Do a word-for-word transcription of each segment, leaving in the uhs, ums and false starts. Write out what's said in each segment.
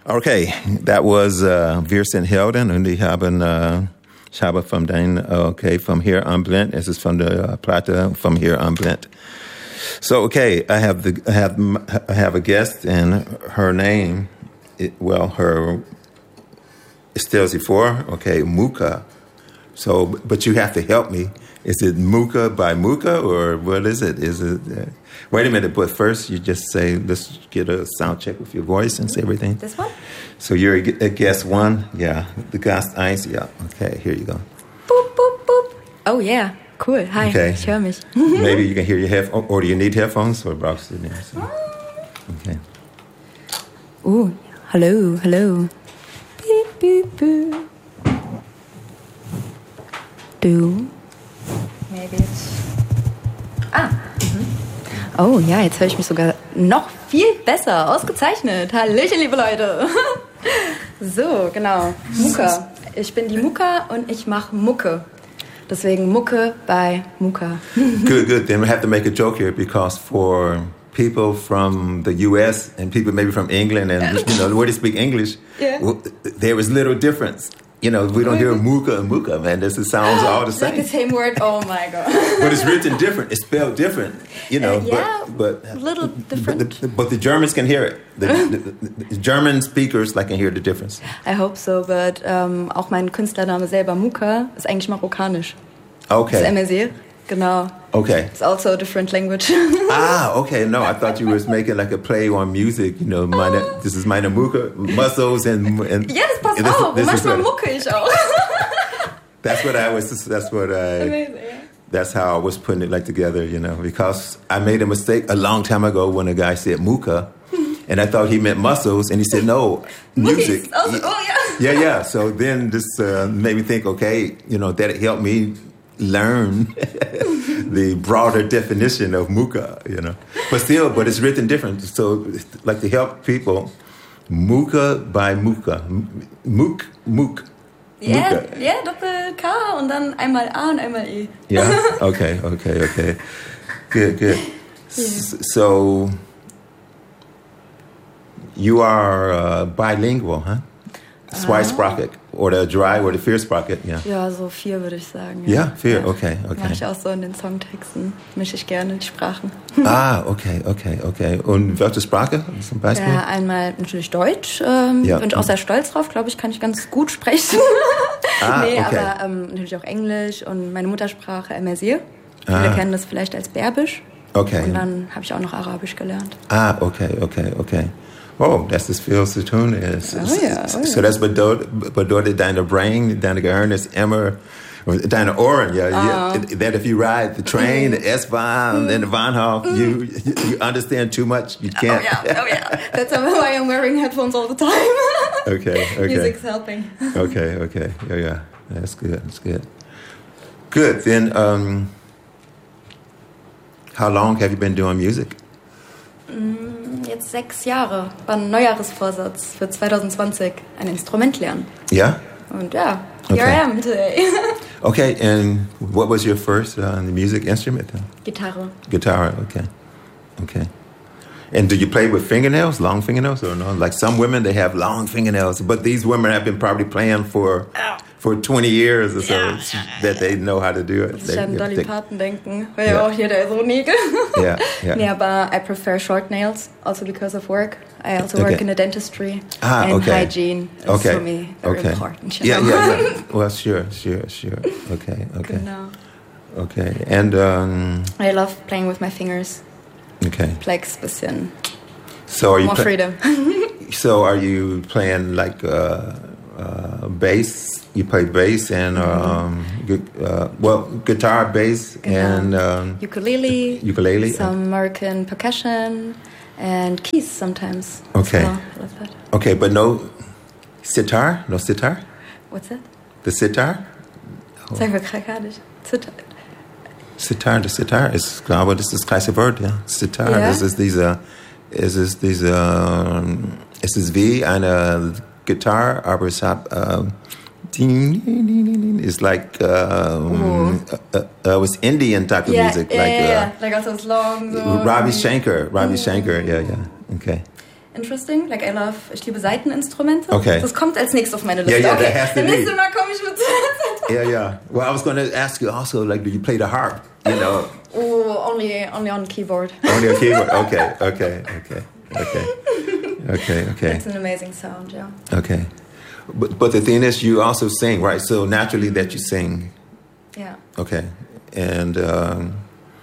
Okay, that was uh, Wir sind Helden und ich habe, uh, ich habe von den, okay, from here on Blend. Es ist von der uh, Platte, from here on Blend. So, okay, I have the, I have, I have a guest and her name, it, well, her, Estelle Zifor, okay, Muka. So, but you have to help me. Is it Muka by Muka or what is it? Is it, uh, wait a minute, but first you just say, let's get a sound check with your voice and say everything. This one? So you're a, a guest one? Yeah. The Gast eins? Yeah. Okay, here you go. Boop, boop, boop. Oh, yeah. Cool. Hi. Okay. Ich höre mich. Maybe you can hear your headphones, or do you need headphones or brauchst du nicht? So. Okay. Oh, hello, hello. Beep, beep, beep. Du. Maybe it's... Ah. Mhm. Oh ja, jetzt höre ich mich sogar noch viel besser. Ausgezeichnet. Hallöchen, liebe Leute. So, genau. Muka. Ich bin die Muka und ich mache Mucke. Deswegen Mucke bei Muka. Good, good. Then we have to make a joke here because for people from the U S and people maybe from England and you know where they speak English, yeah. well, there is little difference. You know, we don't hear Muka and Muka, man. This it sounds all the same. Like the same word. Oh my god. But it's written different. It's spelled different. You know. Uh, yeah. But, but little different. But the, but the Germans can hear it. The, the, the German speakers like can hear the difference. I hope so, but um, auch mein Künstlername selber Muka ist eigentlich marokkanisch. Okay. Das ist Amazigh. Genau. Okay. It's also a different language. Ah, okay. No, I thought you was making like a play on music. You know, meine, uh, this is meine Mucke, muscles and, and ja, das passt this, auch. This Manchmal mucke ich auch. That's what I was. That's what I. Amazing. Yeah. That's how I was putting it like together. You know, because I made a mistake a long time ago when a guy said Muka, and I thought he meant muscles, and he said no, music. Oh, oh yeah. Yeah, yeah. So then this uh, made me think. Okay, you know, that helped me learn the broader definition of Muka, you know. But still, but it's written different. So, like to help people, Muka by Muka. Mook, Mook. Ja, yeah, yeah, Doppel-K und dann einmal A und einmal E. Yeah, okay, okay, okay. Good, good. Yeah. So, you are uh, bilingual, huh? Zweisprachig. Oder drei oder viersprachig, ja. Ja, so vier würde ich sagen. Ja, ja vier, okay, okay. Mache ich auch so in den Songtexten. Mische ich gerne die Sprachen. Ah, okay, okay, okay. Und welche Sprache zum Beispiel? Ja, einmal natürlich Deutsch. Ähm, ja. Bin ich auch sehr stolz drauf. Glaube ich, kann ich ganz gut sprechen. Ah, nee, okay. aber ähm, natürlich auch Englisch und meine Muttersprache Amazigh. Ah. Viele kennen das vielleicht als Berbisch. Okay. Und dann habe ich auch noch Arabisch gelernt. Ah, okay, okay, okay. Oh, das ist viel zu tun. Oh, ja, oh, so das bedeutet, bedeutet deine Brain, deine Gehirn ist immer, deine Ohren, ja. Uh. You, that if you ride the train, the S-Bahn, and the Bahnhof, mm. you, you understand too much. You can't. Oh, yeah, oh, yeah. That's why I'm wearing headphones all the time. Okay, okay. Music's helping. Okay, okay. Yeah, yeah. That's good, that's good. Good. Then, um, how long have you been doing music? Mm, jetzt sechs Jahre. War ein Neujahresvorsatz für zwanzig zwanzig. Ein Instrument lernen. Yeah? Und ja, here okay. I am today. Okay, and what was your first uh, music instrument? Gitarre. Guitar, okay. Okay. And do you play with fingernails, long fingernails, or no? Like some women, they have long fingernails, but these women have been probably playing for for twenty years or so ja. that they know how to do it. Muss ich an Dolly Parton denken, weil yeah. ja auch hier der so Nägel. Yeah, yeah. Nee, aber I prefer short nails, also because of work. I also okay. work in a dentistry, ah, and okay. hygiene is okay. for me very okay. important. Yeah, yeah, yeah. Well, sure, sure, sure. Okay, okay. Genau. Okay, and um, I love playing with my fingers. Okay. Plex bisschen. So are you more play- freedom? So are you playing like uh, uh, bass? You play bass and um, gu- uh, well, guitar, bass, Genau. and um, ukulele, ukulele, some American percussion, and keys sometimes. Okay. So, I love that. Okay, but no sitar, no sitar. What's that? The sitar. Oh. Sagen wir Krakadisch. Sitar. Sitar, the sitar ist, glaube, das ist das gleiche Wort, ja. Sitar, ja? das ist diese, es ist diese, es ist wie eine Gitarre, aber es hat, uh, it's like, um, uh, uh, it was Indian type of yeah, music. Yeah, like, yeah, uh, yeah. Like also long, so. Ravi Shankar, Ravi Shankar, yeah, yeah, okay. interesting. Like I love, ich liebe Saiteninstrumente. Okay. Das kommt als nächstes auf meine Liste. Yeah, yeah, okay. that has to Das be. nächste Mal komme ich mit. Yeah, yeah. Well, I was going to ask you also, like, do you play the harp? You know. Oh, only, only on keyboard. Only a keyboard. Okay, okay, okay, okay, okay, okay. It's an amazing sound, yeah. Okay, but but the thing is, you also sing, right? So naturally, that you sing. Yeah. Okay, and um,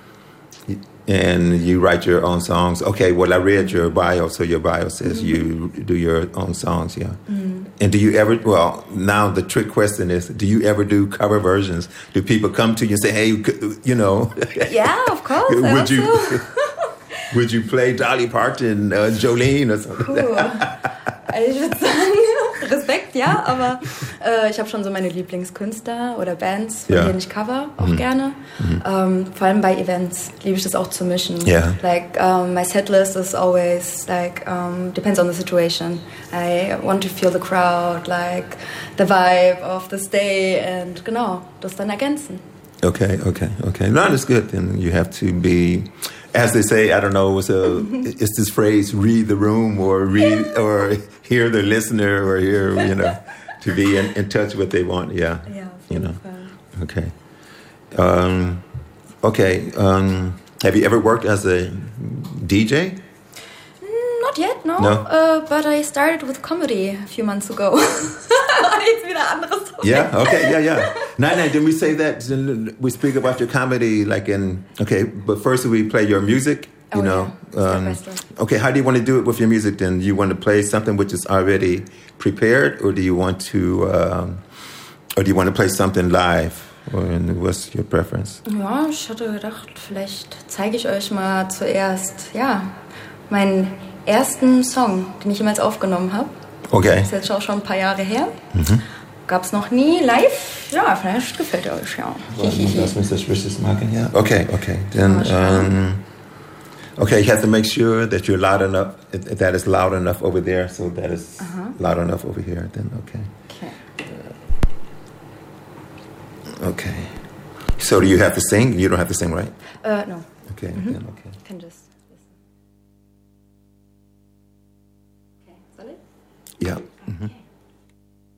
and you write your own songs. Okay, well, I read your bio, so your bio says you do your own songs, yeah. Mm. And do you ever? Well, now the trick question is: do you ever do cover versions? Do people come to you and say, "Hey, you know"? Yeah, of course. I would you? Also. Would you play Dolly Parton, uh, Jolene or something? Puh. Ich würde sagen, Respekt, ja, aber äh, ich habe schon so meine Lieblingskünstler oder Bands, von ja. denen ich cover, auch mhm. gerne. Mhm. Um, vor allem bei Events liebe ich das auch zu mischen. Yeah. Like, um, my setlist is always, like, um, depends on the situation. I want to feel the crowd, like, the vibe of this day and genau, das dann ergänzen. Okay, okay, okay. No, that's good. Then you have to be... As they say, I don't know, it's, a, it's this phrase, read the room or read or hear the listener or hear, you know, to be in, in touch with what they want. Yeah. Yeah, you know. Okay. Um, okay. Um, have you ever worked as a D J? Not yet, no. No? Uh, but I started with comedy a few months ago. Jetzt wieder anderes. Yeah, okay, yeah, yeah. No, no, then we say that, then we speak about your comedy, like in, okay, but first we play your music, you oh, know. Yeah. Um, okay, how do you want to do it with your music then? Do you want to play something which is already prepared, or do you want to, um, or do you want to play something live? Or what's your preference? Ja, ich hatte gedacht, vielleicht zeige ich euch mal zuerst, ja, meinen ersten Song, den ich jemals aufgenommen habe. Okay. Das ist jetzt auch schon ein paar Jahre her. Mhm. Gab es noch nie live. Ja, vielleicht gefällt er euch, ja. Lass mich das richtig machen, ja. Okay, okay. Then, um, okay, you have to make sure that you're loud enough, that is loud enough over there, so that is uh-huh. loud enough over here. Then, okay. Okay. Okay. So do you have to sing? You don't have to sing, right? Uh, no. Okay, mm-hmm. then okay. You can just listen. Okay, soll ich? Yeah. Mm-hmm.